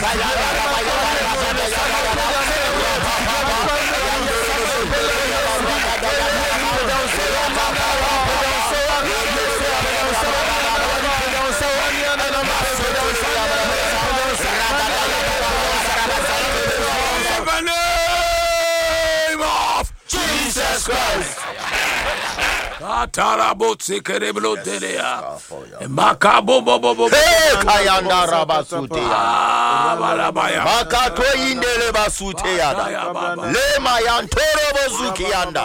Jesus Christ. Atarabotse kereblo derea. Makabo bobo. Kayanda rabasutea. Balabaya. Makato indele basutea. Le mayantoro bozukianda.